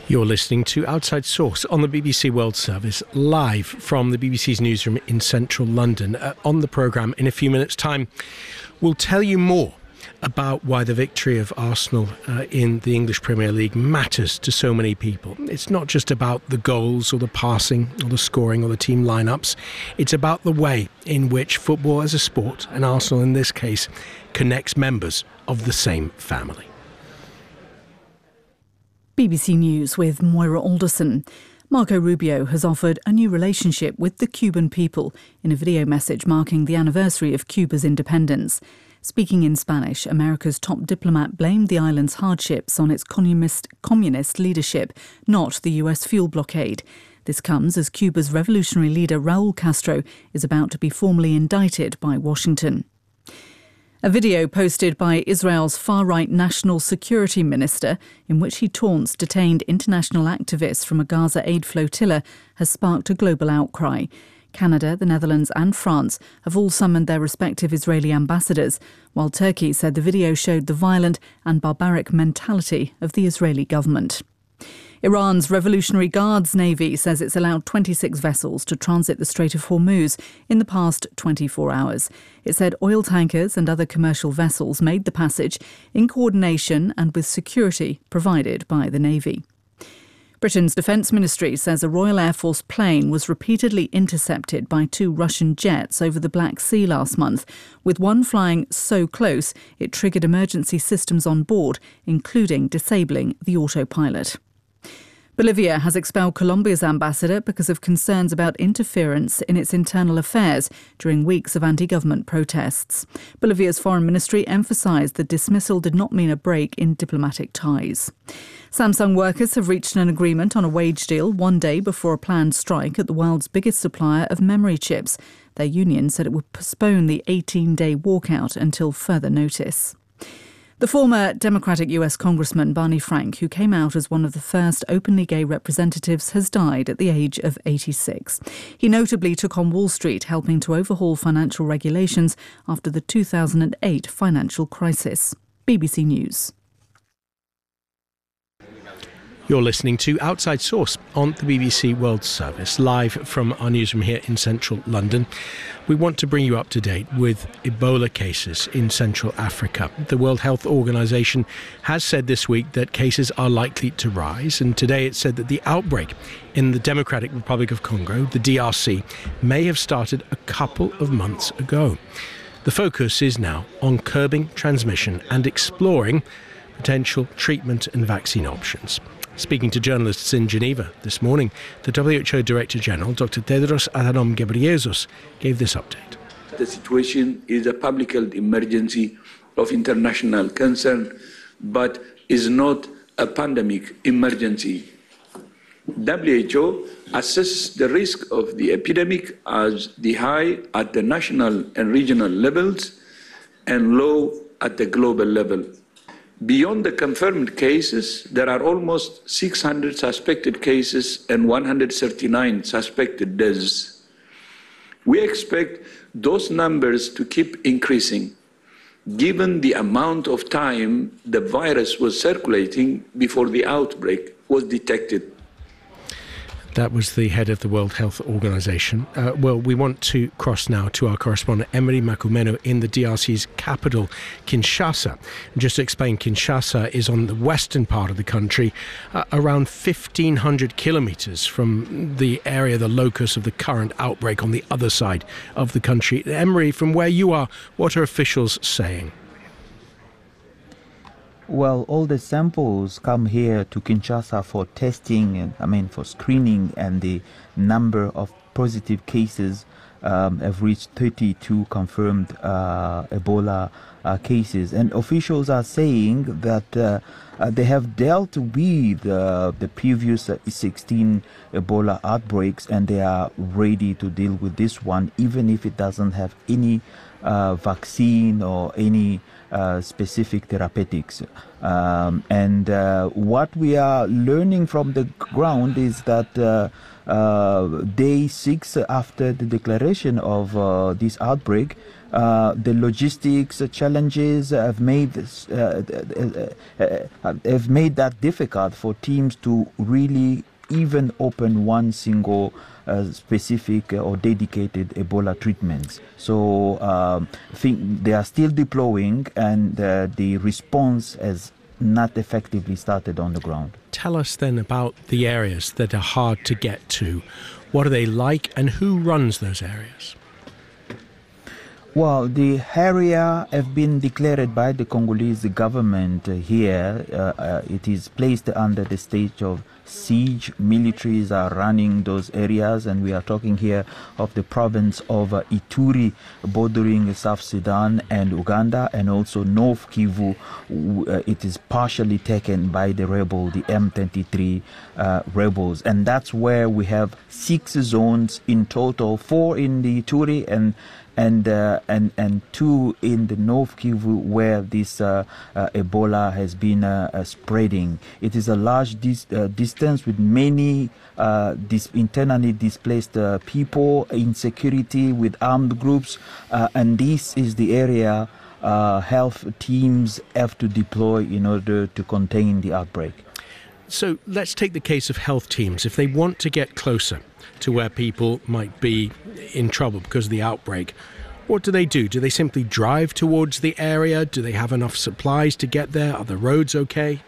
You're listening to Outside Source on the BBC World Service, live from the BBC's newsroom in central London. On the programme, in a few minutes' time, we'll tell you more about why the victory of Arsenal in the English Premier League matters to so many people. It's not just about the goals or the passing or the scoring or the team lineups. It's about the way in which football as a sport, and Arsenal in this case, connects members of the same family. BBC News with Moira Alderson. Marco Rubio has offered a new relationship with the Cuban people in a video message marking the anniversary of Cuba's independence. Speaking in Spanish, America's top diplomat blamed the island's hardships on its communist leadership, not the US fuel blockade. This comes as Cuba's revolutionary leader Raúl Castro is about to be formally indicted by Washington. A video posted by Israel's far-right national security minister, in which he taunts detained international activists from a Gaza aid flotilla, has sparked a global outcry. Canada, the Netherlands and France have all summoned their respective Israeli ambassadors, while Turkey said the video showed the violent and barbaric mentality of the Israeli government. Iran's Revolutionary Guards Navy says it's allowed 26 vessels to transit the Strait of Hormuz in the past 24 hours. It said oil tankers and other commercial vessels made the passage in coordination and with security provided by the Navy. Britain's Defence Ministry says a Royal Air Force plane was repeatedly intercepted by two Russian jets over the Black Sea last month, with one flying so close it triggered emergency systems on board, including disabling the autopilot. Bolivia has expelled Colombia's ambassador because of concerns about interference in its internal affairs during weeks of anti-government protests. Bolivia's foreign ministry emphasised the dismissal did not mean a break in diplomatic ties. Samsung workers have reached an agreement on a wage deal one day before a planned strike at the world's biggest supplier of memory chips. Their union said it would postpone the 18-day walkout until further notice. The former Democratic US Congressman Barney Frank, who came out as one of the first openly gay representatives, has died at the age of 86. He notably took on Wall Street, helping to overhaul financial regulations after the 2008 financial crisis. BBC News. You're listening to Outside Source on the BBC World Service, live from our newsroom here in central London. We want to bring you up to date with Ebola cases in Central Africa. The World Health Organization has said this week that cases are likely to rise, and today it said that the outbreak in the Democratic Republic of Congo, the DRC, may have started a couple of months ago. The focus is now on curbing transmission and exploring potential treatment and vaccine options. Speaking to journalists in Geneva this morning, the WHO Director General, Dr. Tedros Adhanom Ghebreyesus, gave this update. The situation is a public health emergency of international concern, but is not a pandemic emergency. WHO assesses the risk of the epidemic as the high at the national and regional levels and low at the global level. Beyond the confirmed cases, there are almost 600 suspected cases and 139 suspected deaths. We expect those numbers to keep increasing, given the amount of time the virus was circulating before the outbreak was detected. That was the head of the World Health Organization. Well, we want to cross now to our correspondent, Emery Makumenu, in the DRC's capital, Kinshasa. And just to explain, Kinshasa is on the western part of the country, around 1,500 kilometres from the area, the locus of the current outbreak on the other side of the country. Emery, from where you are, what are officials saying? Well, all the samples come here to Kinshasa for testing, for screening, and the number of positive cases have reached 32 confirmed Ebola cases. And officials are saying that they have dealt with the previous 16 Ebola outbreaks, and they are ready to deal with this one, even if it doesn't have any vaccine or any specific therapeutics. And what we are learning from the ground is that day 6 after the declaration of this outbreak, The logistics challenges have made that difficult for teams to really even open one single specific or dedicated Ebola treatments. So I think they are still deploying, and the response has not effectively started on the ground. Tell us then about the areas that are hard to get to. What are they like, and who runs those areas? Well, the area have been declared by the Congolese government here. It is placed under the state of siege. Militaries are running those areas, and we are talking here of the province of Ituri, bordering South Sudan and Uganda, and also North Kivu. It is partially taken by the M23 rebels, and that's where we have 6 zones in total, 4 in the Ituri and 2 in the North Kivu, where this Ebola has been spreading. It is a large distance with many internally displaced people, insecurity with armed groups, and this is the area health teams have to deploy in order to contain the outbreak. So let's take the case of health teams. If they want to get closer to where people might be in trouble because of the outbreak, what do they do? Do they simply drive towards the area? Do they have enough supplies to get there? Are the roads okay?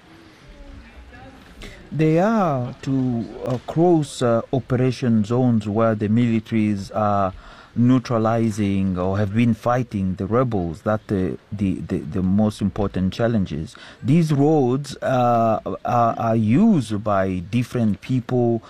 They are to cross operation zones where the militaries are neutralizing or have been fighting the rebels. That the most important challenges. These roads are used by different people.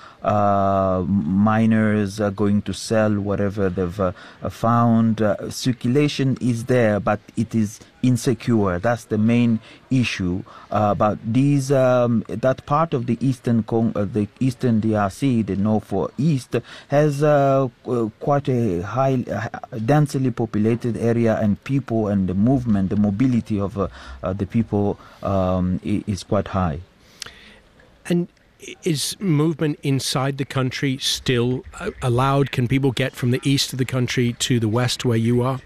Miners are going to sell whatever they've found. Circulation is there, but it is insecure. That's the main issue. But these that part of the eastern eastern DRC, the north or east, has quite a high, densely populated area, and people and the movement, the mobility of the people is quite high. And is movement inside the country still allowed? Can people get from the east of the country to the west where you are?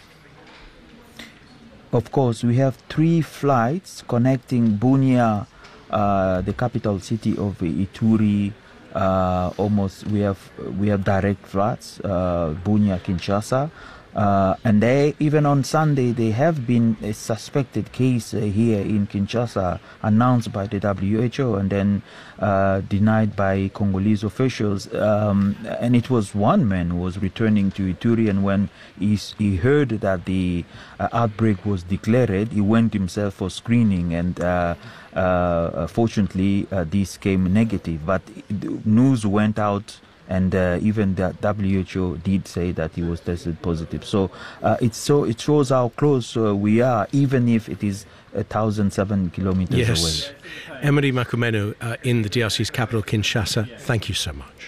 Of course, we have 3 flights connecting Bunia, the capital city of Ituri. Almost we have direct flights, Bunia, Kinshasa. And they, even on Sunday, they have been a suspected case here in Kinshasa, announced by the WHO and then denied by Congolese officials. And it was one man who was returning to Ituri, and when he heard that the outbreak was declared, he went himself for screening, and fortunately this came negative. But news went out, and even the WHO did say that he was tested positive. So it shows how close we are, even if it is 1,007 kilometers away. Emery Makumenu in the DRC's capital, Kinshasa, thank you so much.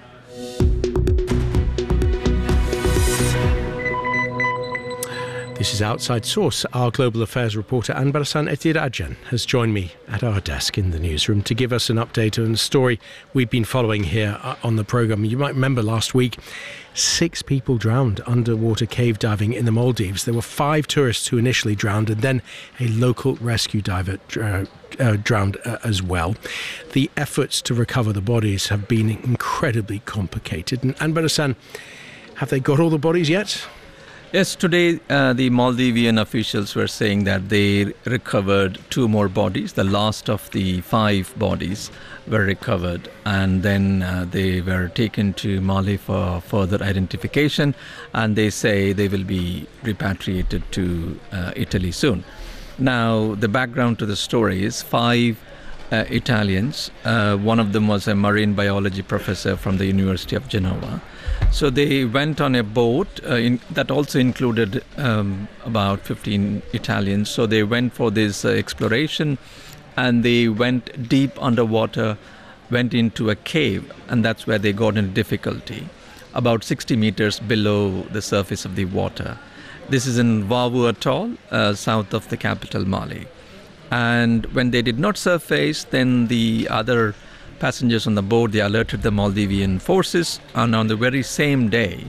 This is Outside Source. Our global affairs reporter Anbarasan Etirajan has joined me at our desk in the newsroom to give us an update on a story we've been following here on the programme. You might remember last week, 6 people drowned underwater cave diving in the Maldives. There were 5 tourists who initially drowned, and then a local rescue diver drowned as well. The efforts to recover the bodies have been incredibly complicated. And Anbarasan, have they got all the bodies yet? Yes, today the Maldivian officials were saying that they recovered 2 more bodies. The last of the 5 bodies were recovered, and then they were taken to Mali for further identification, and they say they will be repatriated to Italy soon. Now, the background to the story is 5 Italians. One of them was a marine biology professor from the University of Genoa. So they went on a boat that also included about 15 Italians. So they went for this exploration, and they went deep underwater, went into a cave, and that's where they got into difficulty, about 60 meters below the surface of the water. This is in Wawu Atoll, south of the capital Mali. And when they did not surface, then the other passengers on the boat, they alerted the Maldivian forces, and on the very same day,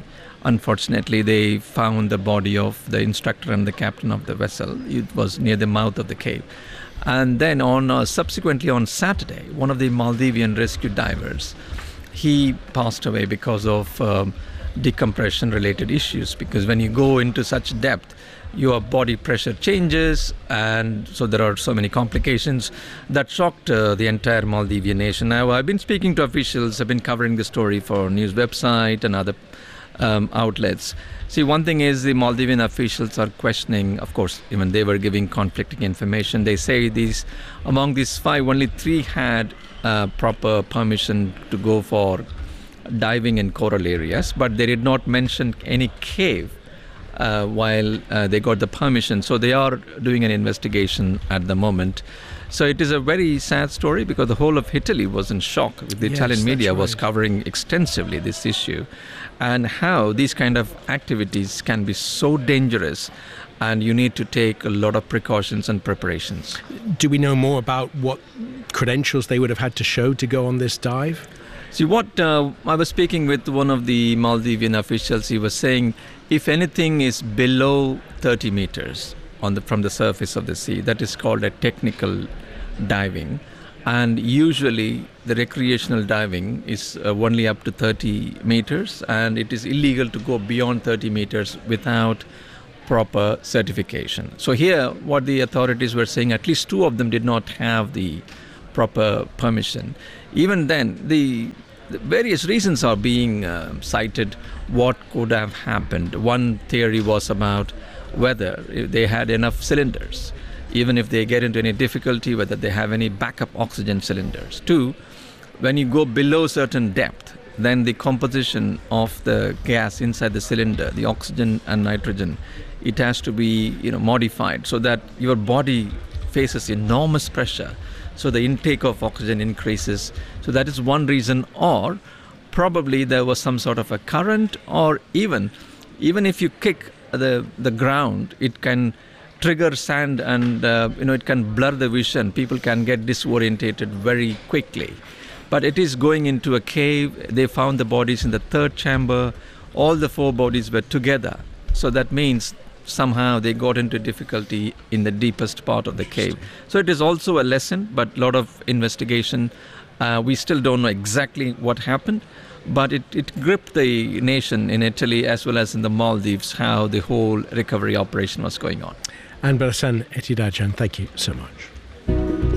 Unfortunately, they found the body of the instructor and the captain of the vessel. It was near the mouth of the cave. And then subsequently on Saturday, one of the Maldivian rescue divers, he passed away because of decompression related issues, because when you go into such depth, your body pressure changes, and so there are so many complications that shocked the entire Maldivian nation. Now, I've been speaking to officials, I've been covering the story for news website and other outlets. See, one thing is the Maldivian officials are questioning, of course, even they were giving conflicting information. They say among these 5, only 3 had proper permission to go for diving in coral areas, but they did not mention any cave while they got the permission. So they are doing an investigation at the moment. So it is a very sad story, because the whole of Italy was in shock. The Italian media was covering extensively this issue, and how these kind of activities can be so dangerous, and you need to take a lot of precautions and preparations. Do we know more about what credentials they would have had to show to go on this dive? See, what I was speaking with one of the Maldivian officials, he was saying if anything is below 30 meters from the surface of the sea, that is called a technical diving. And usually the recreational diving is only up to 30 meters, and it is illegal to go beyond 30 meters without proper certification. So here, what the authorities were saying, at least 2 of them did not have the proper permission. Even then, the various reasons are being cited what could have happened. One theory was about whether they had enough cylinders, even if they get into any difficulty, whether they have any backup oxygen cylinders. 2, when you go below certain depth, then the composition of the gas inside the cylinder, the oxygen and nitrogen, it has to be modified so that your body faces enormous pressure. So the intake of oxygen increases. So that is one reason. Or probably there was some sort of a current, or even if you kick the ground, it can trigger sand, and it can blur the vision. People can get disorientated very quickly. But it is going into a cave. They found the bodies in the 3rd chamber. All the 4 bodies were together. So that means somehow they got into difficulty in the deepest part of the cave. So it is also a lesson, but a lot of investigation. We still don't know exactly what happened, but it gripped the nation in Italy as well as in the Maldives, how the whole recovery operation was going on. Anbarasan Etidajan, thank you so much.